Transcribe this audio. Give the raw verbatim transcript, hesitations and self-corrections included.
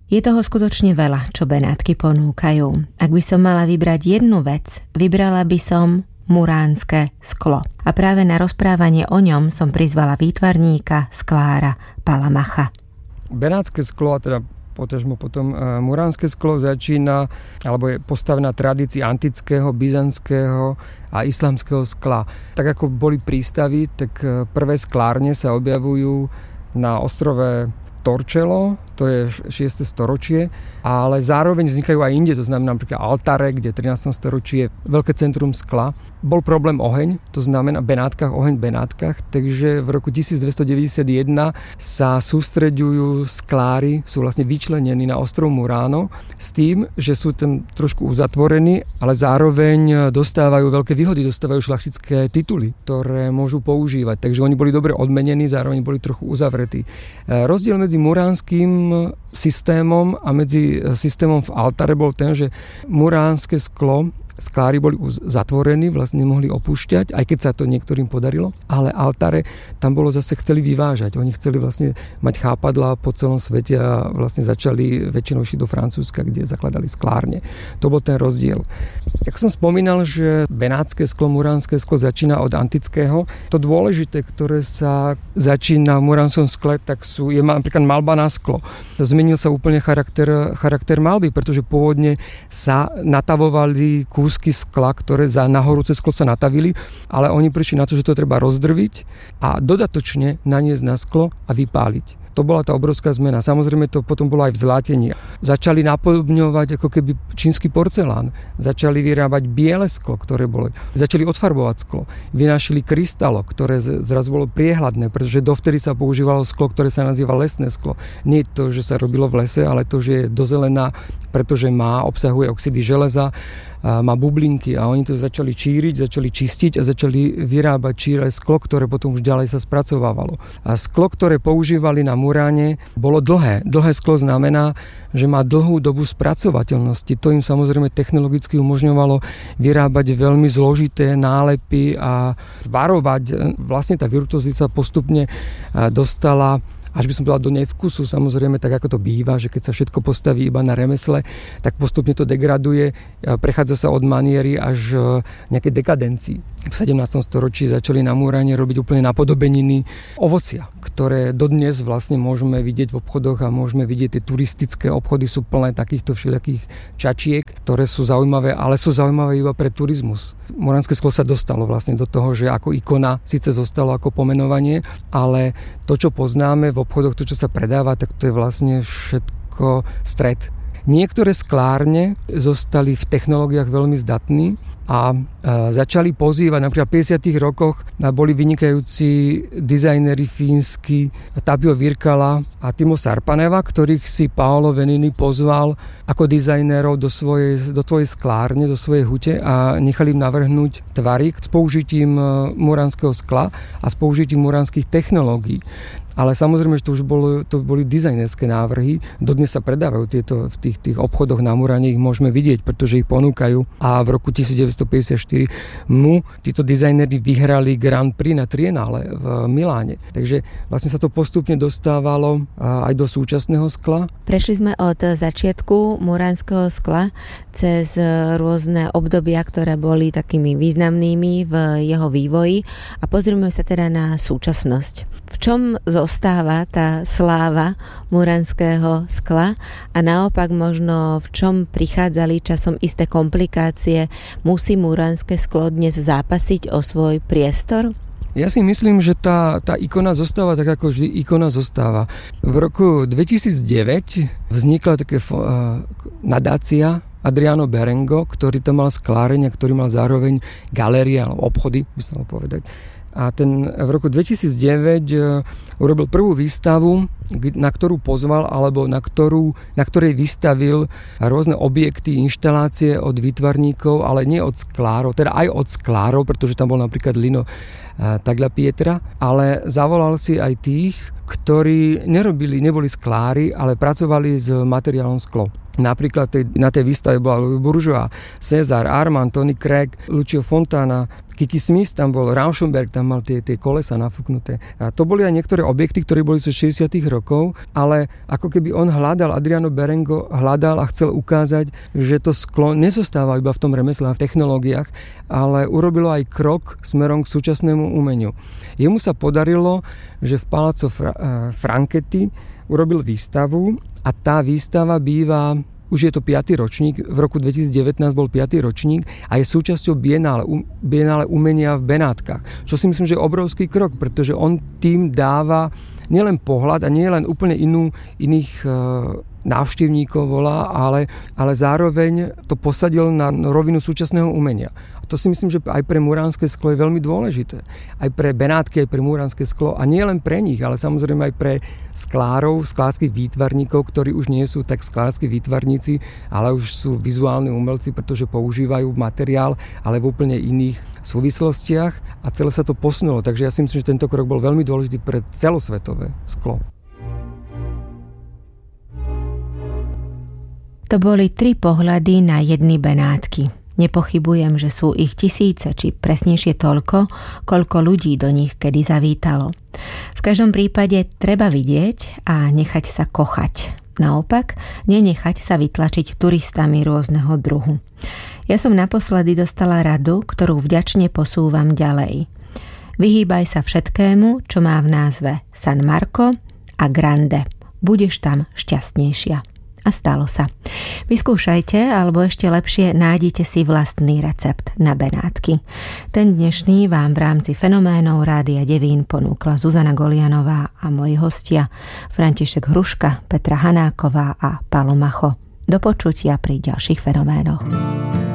Je toho skutočne veľa, čo Benátky ponúkajú. Ak by som mala vybrať jednu vec, vybrala by som muránske sklo. A práve na rozprávanie o ňom som prizvala výtvarníka sklára Palamacha. Benátske sklo, a teda potežmo potom uh, muránske sklo začína, alebo je postavená tradícii antického, byzantského a islamského skla. Tak ako boli prístavy, tak uh, prvé sklárne sa objavujú na ostrove Torcello, to je šieste storočie, ale zároveň vznikajú aj inde, to znamená napríklad Altare, kde v trinástom storočí je veľké centrum skla. Bol problém oheň, to znamená v Benátkach, oheň v Benátkach, takže v roku tisícdvestodeväťdesiatjeden sa sústreďujú sklári, sú vlastne vyčlenení na ostrov Murano s tým, že sú tam trošku uzatvorení, ale zároveň dostávajú veľké výhody, dostávajú šľachtické tituly, ktoré môžu používať, takže oni boli dobre odmenení, zároveň boli trochu uzavretí. Rozdiel medzi muránskym systémom a medzi systémom v Altare bol ten, že muránske sklo, sklári boli zatvorení, vlastne nemohli opúšťať, aj keď sa to niektorým podarilo, ale Altare tam bolo zase, chceli vyvážať. Oni chceli vlastne mať chápadlá po celom svete a vlastne začali väčšinou išli do Francúzska, kde zakladali sklárne. To bol ten rozdiel. Ako som spomínal, že benátske sklo, muránske sklo začína od antického. To dôležité, ktoré sa začína v muránskom skle, tak sú, je napríklad maľba na sklo. Zmenil sa úplne charakter, charakter maľby, pretože pôvodne sa natavovali kúsky skla, ktoré za nahorúce sklo sa natavili, ale oni prišli na to, že to treba rozdrviť a dodatočne naniesť na sklo a vypáliť. To bola tá obrovská zmena. Samozrejme to potom bolo aj v zlatení. Začali napodobňovať ako keby čínsky porcelán. Začali vyrábať biele sklo, ktoré bolo. Začali odfarbovať sklo. Vynášili kryštalo, ktoré zrazu bolo priehľadné, pretože dovtedy sa používalo sklo, ktoré sa nazýva lesné sklo. Nie to, že sa robilo v lese, ale to, že je dozelená, pretože má, obsahuje oxidy železa, má bublinky a oni to začali číriť, začali čistiť a začali vyrábať číre sklo, ktoré potom už ďalej sa spracovávalo. A sklo, ktoré používali na muráne, bolo dlhé. Dlhé sklo znamená, že má dlhú dobu spracovateľnosti. To im samozrejme technologicky umožňovalo vyrábať veľmi zložité nálepy a varovať. Vlastne tá virtuozita postupne dostala, až by som povedal, do nevkusu, samozrejme, tak ako to býva, že keď sa všetko postaví iba na remesle, tak postupne to degraduje, prechádza sa od maniery až nejaké dekadencii. V sedemnástom storočí začali na múrane robiť úplne napodobeniny ovocia, ktoré dodnes vlastne môžeme vidieť v obchodoch a môžeme vidieť, tie turistické obchody sú plné takýchto všelijakých čačiek, ktoré sú zaujímavé, ale sú zaujímavé iba pre turizmus. Muránske sklo sa dostalo vlastne do toho, že ako ikona síce zostalo ako pomenovanie, ale to, čo poznáme v obchodoch, to, čo sa predáva, tak to je vlastne všetko stred. Niektoré sklárne zostali v technológiách veľmi zdatní a začali pozývať, napríklad v päťdesiatych rokoch boli vynikajúci dizajneri fínsky Tapio Virkala a Timo Sarpaneva, ktorých si Paolo Venini pozval ako dizajnérov do svojej, do svojej sklárne, do svojej hute a nechali im navrhnúť tvary s použitím muránskeho skla a s použitím muránskych technológií. Ale samozrejme, že to už bolo, to boli dizajnerské návrhy. Dodnes sa predávajú tieto v tých, tých obchodoch na Muráne, ich môžeme vidieť, pretože ich ponúkajú. A v roku devätnásťstopäťdesiatštyri mu títo dizajneri vyhrali Grand Prix na Trienále v Miláne. Takže vlastne sa to postupne dostávalo aj do súčasného skla. Prešli sme od začiatku muránskeho skla cez rôzne obdobia, ktoré boli takými významnými v jeho vývoji a pozrieme sa teda na súčasnosť. V čom zostáva tá sláva muránskeho skla a naopak možno v čom prichádzali časom isté komplikácie? Musí muránske sklo dnes zápasiť o svoj priestor? Ja si myslím, že tá, tá ikona zostáva tak, ako vždy ikona zostáva. V roku dvetisícdeväť vznikla také uh, nadácia Adriano Berengo, ktorý tam mal skláreň, ktorý mal zároveň galérie alebo obchody, by sa mal povedať. A ten v roku dvetisícdeväť urobil prvú výstavu, na ktorú pozval, alebo na, ktorú, na ktorej vystavil rôzne objekty, inštalácie od výtvarníkov, ale nie od sklárov, teda aj od sklárov, pretože tam bol napríklad Lino Tagliapietra, ale zavolal si aj tých, ktorí nerobili, neboli sklári, ale pracovali s materiálom sklo. Napríklad tej, na tej výstave bola Louis Bourgeois, César, Armand, Tony Craig, Lucio Fontana, Kiki Smith tam bol, Rauschenberg tam mal tie, tie kolesa nafúknuté. A to boli aj niektoré objekty, ktoré boli zo šesťdesiatych rokov, ale ako keby on hľadal, Adriano Berengo hľadal a chcel ukázať, že to sklo nezostáva iba v tom remesle a v technológiách, ale urobilo aj krok smerom k súčasnému umeniu. Jemu sa podarilo, že v Palazzo Fra- Franchetti urobil výstavu a tá výstava býva, už je to piaty ročník, v roku dvetisícdevätnásť bol piaty ročník a je súčasťou Bienále, um, Bienále umenia v Benátkach. Čo si myslím, že je obrovský krok, pretože on tým dáva nielen pohľad a nie len úplne inú, iných e, návštevníkov volá, ale, ale zároveň to posadil na rovinu súčasného umenia. A to si myslím, že aj pre muránske sklo je veľmi dôležité. Aj pre Benátky, aj pre muránske sklo. A nie len pre nich, ale samozrejme aj pre sklárov, sklárskych výtvarníkov, ktorí už nie sú tak sklárski výtvarníci, ale už sú vizuálni umelci, pretože používajú materiál, ale v úplne iných súvislostiach a celé sa to posunulo. Takže ja si myslím, že tento krok bol veľmi dôležitý pre celosvetové sklo. To boli tri pohľady na jedny Benátky. Nepochybujem, že sú ich tisíce, či presnejšie toľko, koľko ľudí do nich kedy zavítalo. V každom prípade treba vidieť a nechať sa kochať. Naopak, nenechať sa vytlačiť turistami rôzneho druhu. Ja som naposledy dostala radu, ktorú vďačne posúvam ďalej. Vyhýbaj sa všetkému, čo má v názve San Marco a Grande. Budeš tam šťastnejšia. A stalo sa. Vyskúšajte, alebo ešte lepšie nájdite si vlastný recept na Benátky. Ten dnešný vám v rámci Fenoménov Rádia Devín ponúkla Zuzana Golianová a moji hostia František Hruška, Petra Hanáková a Paolo Macho. Do počutia pri ďalších fenoménoch.